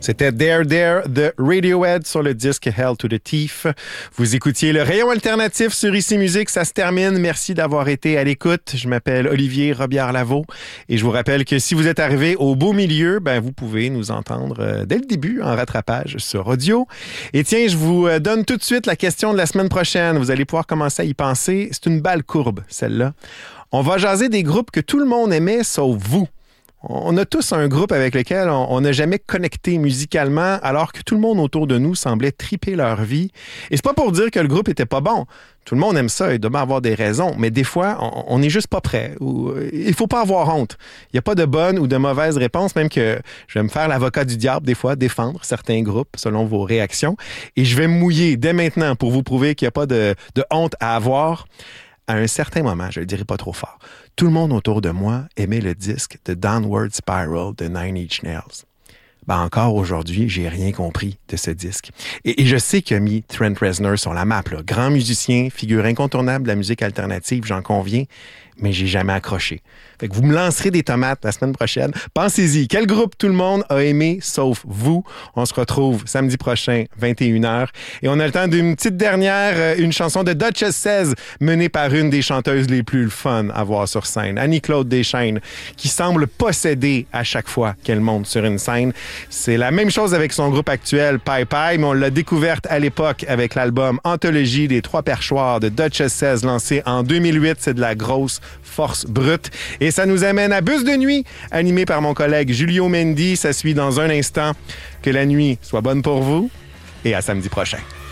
C'était There There de Radiohead sur le disque Hell to the Thief. Vous écoutiez le rayon alternatif sur Ici Musique. Ça se termine. Merci d'avoir été à l'écoute. Je m'appelle Olivier Robillard-Lavaux et je vous rappelle que si vous êtes arrivé au beau milieu, vous pouvez nous entendre dès le début en rattrapage sur audio. Et tiens, je vous donne tout de suite la question de la semaine prochaine. Vous allez pouvoir commencer à y penser. C'est une balle courbe, celle-là. On va jaser des groupes que tout le monde aimait, sauf vous. On a tous un groupe avec lequel on n'a jamais connecté musicalement, alors que tout le monde autour de nous semblait triper leur vie. Et c'est pas pour dire que le groupe était pas bon. Tout le monde aime ça, il doit avoir des raisons. Mais des fois, on n'est juste pas prêt. Il faut pas avoir honte. Il n'y a pas de bonne ou de mauvaise réponse, même que je vais me faire l'avocat du diable des fois, défendre certains groupes selon vos réactions. Et je vais me mouiller dès maintenant pour vous prouver qu'il n'y a pas de honte à avoir. À un certain moment, je le dirai pas trop fort, tout le monde autour de moi aimait le disque de Downward Spiral de Nine Inch Nails. Encore aujourd'hui, j'ai rien compris de ce disque. Et je sais qu'il a mis Trent Reznor sur la map, là. Grand musicien, figure incontournable de la musique alternative, j'en conviens, mais j'ai jamais accroché. Fait que vous me lancerez des tomates la semaine prochaine. Pensez-y, quel groupe tout le monde a aimé, sauf vous? On se retrouve samedi prochain, 21h. Et on a le temps d'une petite dernière, une chanson de Duchess Says, menée par une des chanteuses les plus fun à voir sur scène, Annie-Claude Deschaines, qui semble posséder à chaque fois qu'elle monte sur une scène. C'est la même chose avec son groupe actuel, Pai Pai, mais on l'a découverte à l'époque avec l'album Anthologie des Trois Perchoirs de Duchess Says, lancé en 2008. C'est de la grosse force brute. Et ça nous amène à Bus de nuit, animé par mon collègue Julio Mendy. Ça suit dans un instant. Que la nuit soit bonne pour vous et à samedi prochain.